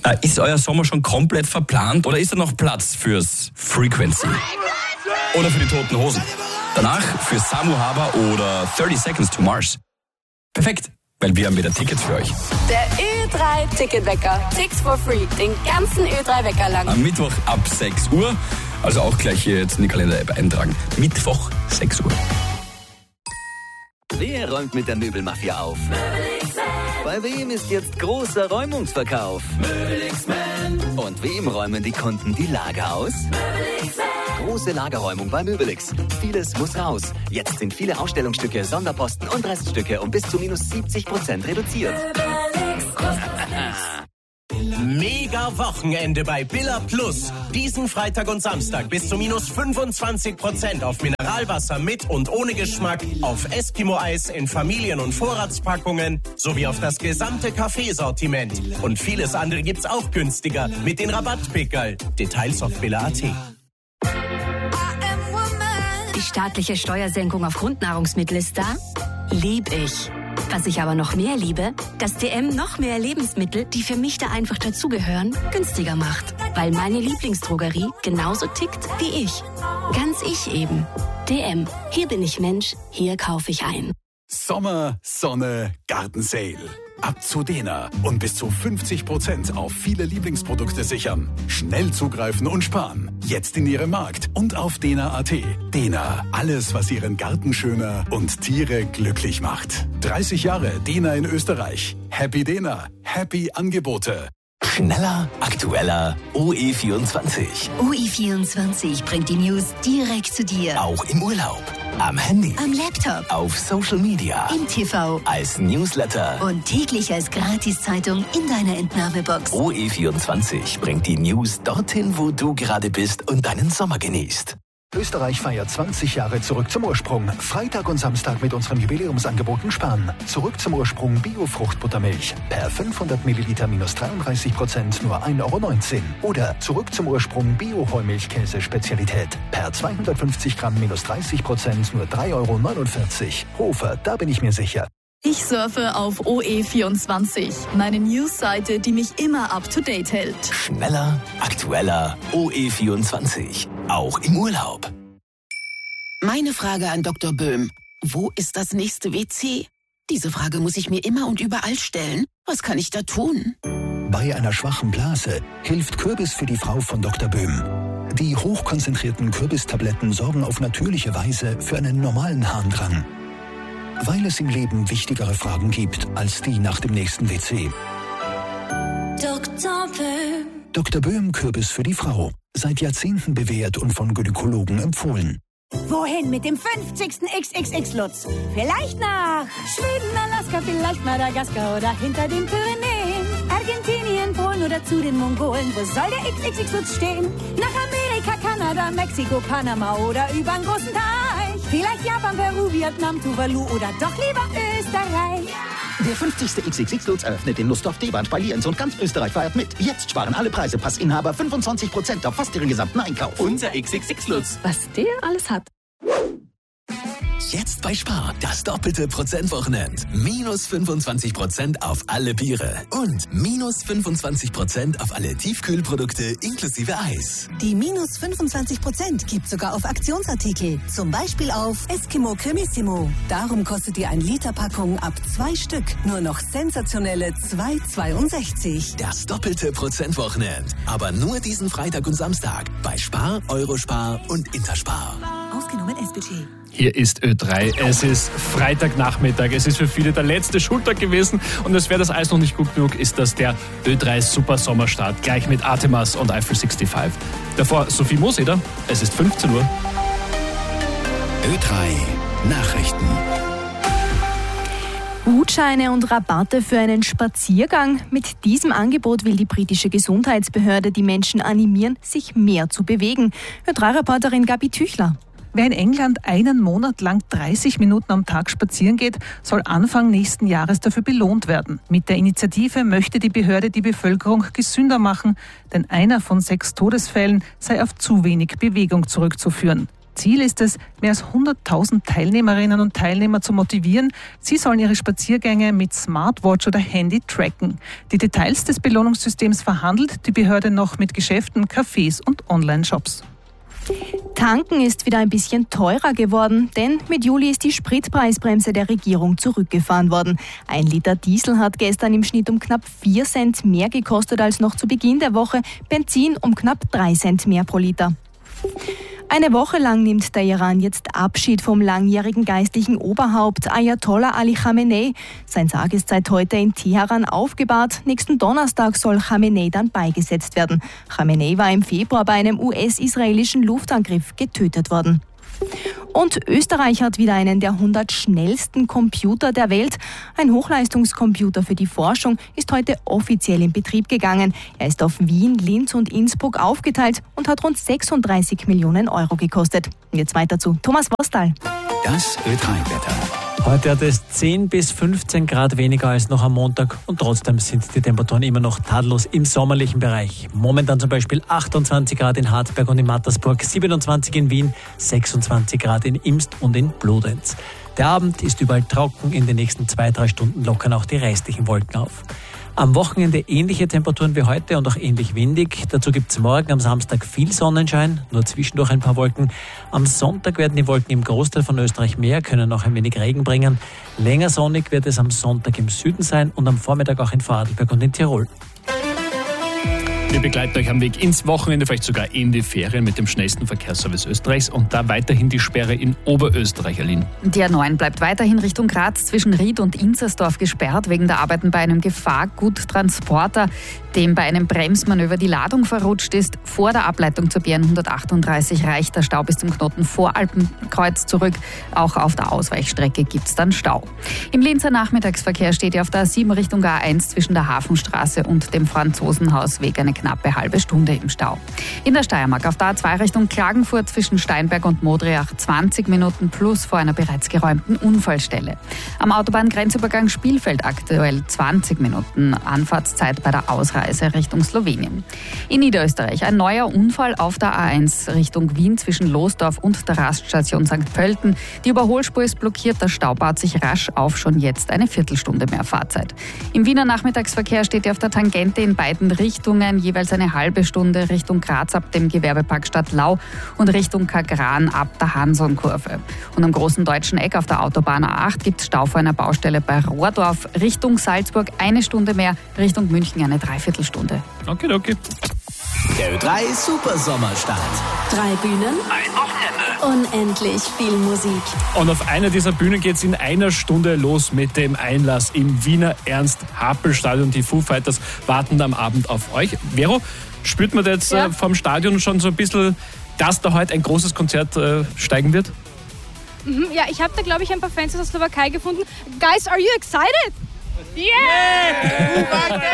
Ist euer Sommer schon komplett verplant oder ist da noch Platz fürs Frequency? Oder für die Toten Hosen? Danach für Samu Haber oder 30 Seconds to Mars. Perfekt, weil wir haben wieder Tickets für euch. Der Ö3-Ticketwecker. Tickets for free. Den ganzen Ö3-Wecker lang. Am Mittwoch ab 6 Uhr. Also auch gleich hier jetzt in die Kalender-App eintragen. Mittwoch 6 Uhr. Wer räumt mit der Möbelmafia auf? Bei wem ist jetzt großer Räumungsverkauf? Und wem räumen die Kunden die Lager aus? Große Lagerräumung bei Möbelix. Vieles muss raus. Jetzt sind viele Ausstellungsstücke, Sonderposten und Reststücke um bis zu minus 70% reduziert. Mega Wochenende bei Billa Plus. Diesen Freitag und Samstag bis zu minus 25% auf Mineralwasser mit und ohne Geschmack, auf Eskimo-Eis in Familien- und Vorratspackungen sowie auf das gesamte Kaffeesortiment. Und vieles andere gibt's auch günstiger mit den Rabattpickerl. Details auf billa.at. Die staatliche Steuersenkung auf Grundnahrungsmittel ist da? Lieb ich. Was ich aber noch mehr liebe, dass DM noch mehr Lebensmittel, die für mich da einfach dazugehören, günstiger macht. Weil meine Lieblingsdrogerie genauso tickt wie ich. Ganz ich eben. DM. Hier bin ich Mensch, hier kaufe ich ein. Sommer, Sonne, Gartensale. Ab zu Dena und bis zu 50% auf viele Lieblingsprodukte sichern. Schnell zugreifen und sparen. Jetzt in Ihrem Markt und auf dena.at. Dena, alles, was Ihren Garten schöner und Tiere glücklich macht. 30 Jahre Dena in Österreich. Happy Dena, happy Angebote. Schneller, aktueller, OE24. UI24 bringt die News direkt zu dir. Auch im Urlaub, am Handy, Am Laptop, auf Social Media, im TV als Newsletter. und täglich als Gratiszeitung in deiner Entnahmebox. OE24 bringt die News dorthin, wo du gerade bist und deinen Sommer genießt. Österreich feiert 20 Jahre Zurück zum Ursprung. Freitag und Samstag mit unseren Jubiläumsangeboten sparen. Zurück zum Ursprung Bio-Fruchtbuttermilch. Per 500 Milliliter minus 33% nur 1,19 €. Oder Zurück zum Ursprung Bio-Heumilchkäse Spezialität. Per 250 Gramm minus 30% nur 3,49 €. Hofer, da bin ich mir sicher. Ich surfe auf OE24, meine Newsseite, die mich immer up-to-date hält. Schneller, aktueller, OE24. Auch im Urlaub. Meine Frage an Dr. Böhm. Wo ist das nächste WC? Diese Frage muss ich mir immer und überall stellen. Was kann ich da tun? Bei einer schwachen Blase hilft Kürbis für die Frau von Dr. Böhm. Die hochkonzentrierten Kürbistabletten sorgen auf natürliche Weise für einen normalen Harndrang. Weil es im Leben wichtigere Fragen gibt als die nach dem nächsten WC. Dr. Böhm. Dr. Böhm Kürbis für die Frau. Seit Jahrzehnten bewährt und von Gynäkologen empfohlen. Wohin mit dem 50. XXX-Lutz? Vielleicht nach Schweden, Alaska, vielleicht Madagaskar oder hinter den Pyrenäen. Argentinien, Polen oder zu den Mongolen. Wo soll der XXX-Lutz stehen? Nach Amerika, Kanada, Mexiko, Panama oder übern großen Teich. Vielleicht Japan, Peru, Vietnam, Tuvalu oder doch lieber Österreich. Der 50. XXX-Lutz eröffnet den Lustdorf D-Bahn Spaliens und ganz Österreich feiert mit. Jetzt sparen alle Preise, Passinhaber 25% auf fast ihren gesamten Einkauf. Unser XXX-Lutz. Was der alles hat. Jetzt bei Spar, das doppelte Prozentwochenend. Minus 25% auf alle Biere und minus 25% auf alle Tiefkühlprodukte inklusive Eis. Die minus 25% gibt sogar auf Aktionsartikel. Zum Beispiel auf Eskimo Cremissimo. Darum kostet die 1-Liter-Packung ab 2 Stück nur noch sensationelle 2,62. Das doppelte Prozentwochenend. Aber nur diesen Freitag und Samstag bei Spar, Eurospar und Interspar. Ausgenommen S-Budget. Hier ist Ö3. Es ist Freitagnachmittag. Es ist für viele der letzte Schultag gewesen. Und als wäre das Eis noch nicht gut genug, ist das der Ö3 Super Sommerstart. Gleich mit Artemas und Eiffel 65. Davor Sophie Moseder. Es ist 15 Uhr. Ö3 Nachrichten. Gutscheine und Rabatte für einen Spaziergang. Mit diesem Angebot will die britische Gesundheitsbehörde die Menschen animieren, sich mehr zu bewegen. Ö3-Reporterin Gabi Tüchler. Wer in England einen Monat lang 30 Minuten am Tag spazieren geht, soll Anfang nächsten Jahres dafür belohnt werden. Mit der Initiative möchte die Behörde die Bevölkerung gesünder machen, denn einer von 6 Todesfällen sei auf zu wenig Bewegung zurückzuführen. Ziel ist es, mehr als 100.000 Teilnehmerinnen und Teilnehmer zu motivieren. Sie sollen ihre Spaziergänge mit Smartwatch oder Handy tracken. Die Details des Belohnungssystems verhandelt die Behörde noch mit Geschäften, Cafés und Online-Shops. Tanken ist wieder ein bisschen teurer geworden, denn mit Juli ist die Spritpreisbremse der Regierung zurückgefahren worden. 1 Liter Diesel hat gestern im Schnitt um knapp 4 Cent mehr gekostet als noch zu Beginn der Woche, Benzin um knapp 3 Cent mehr pro Liter. Eine Woche lang nimmt der Iran jetzt Abschied vom langjährigen geistlichen Oberhaupt Ayatollah Ali Khamenei. Sein Sarg ist seit heute in Teheran aufgebahrt. Nächsten Donnerstag soll Khamenei dann beigesetzt werden. Khamenei war im Februar bei einem US-israelischen Luftangriff getötet worden. Und Österreich hat wieder einen der 100 schnellsten Computer der Welt. Ein Hochleistungscomputer für die Forschung ist heute offiziell in Betrieb gegangen. Er ist auf Wien, Linz und Innsbruck aufgeteilt und hat rund 36 Millionen Euro gekostet. Und jetzt weiter zu Thomas Wostal. Das Ö3-Wetter. Heute hat es 10 bis 15 Grad weniger als noch am Montag und trotzdem sind die Temperaturen immer noch tadellos im sommerlichen Bereich. Momentan zum Beispiel 28 Grad in Hartberg und in Mattersburg, 27 in Wien, 26 Grad in Imst und in Bludenz. Der Abend ist überall trocken, in den nächsten 2-3 Stunden lockern auch die restlichen Wolken auf. Am Wochenende ähnliche Temperaturen wie heute und auch ähnlich windig. Dazu gibt es morgen am Samstag viel Sonnenschein, nur zwischendurch ein paar Wolken. Am Sonntag werden die Wolken im Großteil von Österreich mehr, können auch ein wenig Regen bringen. Länger sonnig wird es am Sonntag im Süden sein und am Vormittag auch in Vorarlberg und in Tirol. Wir begleiten euch am Weg ins Wochenende, vielleicht sogar in die Ferien mit dem schnellsten Verkehrsservice Österreichs und da weiterhin die Sperre in Oberösterreich, Aline. Die A9 bleibt weiterhin Richtung Graz zwischen Ried und Inzersdorf gesperrt wegen der Arbeiten bei einem Gefahrguttransporter, dem bei einem Bremsmanöver die Ladung verrutscht ist. Vor der Ableitung zur BN 138 reicht der Stau bis zum Knoten Voralpenkreuz zurück. Auch auf der Ausweichstrecke gibt es dann Stau. Im Linzer Nachmittagsverkehr steht ihr auf der A7 Richtung A1 zwischen der Hafenstraße und dem Franzosenhausweg eine knappe halbe Stunde im Stau. In der Steiermark auf der A2 Richtung Klagenfurt zwischen Steinberg und Modriach 20 Minuten plus vor einer bereits geräumten Unfallstelle. Am Autobahngrenzübergang Spielfeld aktuell 20 Minuten Anfahrtszeit bei der Ausreise Richtung Slowenien. In Niederösterreich ein neuer Unfall auf der A1 Richtung Wien zwischen Losdorf und der Raststation St. Pölten. Die Überholspur ist blockiert, der Stau baut sich rasch auf, schon jetzt eine Viertelstunde mehr Fahrzeit. Im Wiener Nachmittagsverkehr steht ihr auf der Tangente in beiden Richtungen jeweils eine halbe Stunde Richtung Graz ab dem Gewerbepark Stadtlau und Richtung Kagran ab der Hansonkurve. Und am großen deutschen Eck auf der Autobahn A8 gibt es Stau vor einer Baustelle bei Rohrdorf. Richtung Salzburg eine Stunde mehr, Richtung München eine Dreiviertelstunde. Okay. Der Ö3 Super Sommerstart. 3 Bühnen, Ein Wochenende. unendlich viel Musik. Und auf einer dieser Bühnen geht es in einer Stunde los mit dem Einlass im Wiener Ernst-Happel-Stadion. Die Foo Fighters warten am Abend auf euch. Vero, spürt man jetzt vom Stadion schon so ein bisschen, dass da heute ein großes Konzert steigen wird? Ja, ich habe da, glaube ich, ein paar Fans aus der Slowakei gefunden. Guys, are you excited? Yeah!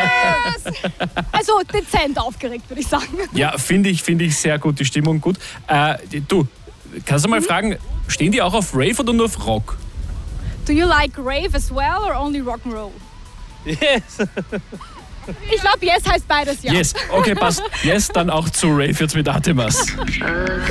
Also dezent aufgeregt, würde ich sagen. Ja, finde ich sehr gut, die Stimmung gut. Du, kannst du mal fragen, stehen die auch auf Rave oder nur auf Rock? Do you like Rave as well or only Rock'n'Roll? Yes. Ich glaube, yes heißt beides, ja. Yes, okay, passt. Yes, dann auch zu Rave jetzt mit Artemas.